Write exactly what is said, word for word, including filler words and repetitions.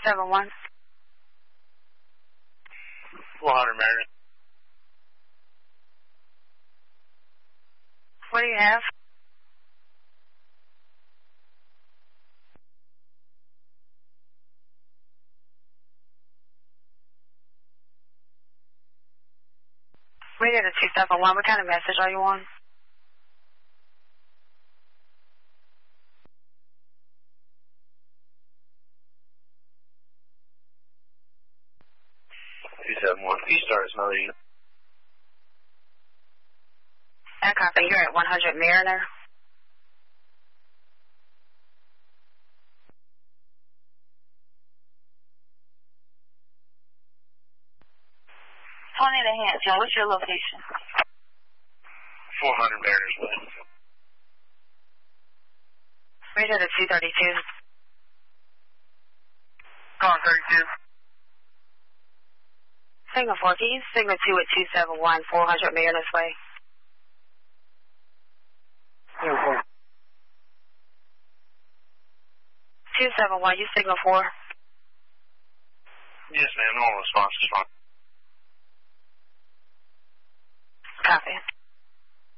seven one. four hundred Mariners. What do you have? Radio to two seven one. What kind of message are you on? two seven one. P-Star is another unit. I copy. You're at one hundred Mariner. Tony to Hampton. What's your location? four hundred Mariners West. Radio to two thirty-two. Call thirty-two. Signal four. Can you signal two at two seven one, four hundred Mariners Way? Yeah, four. two seven one. You signal four? Yes, ma'am. Normal response is fine.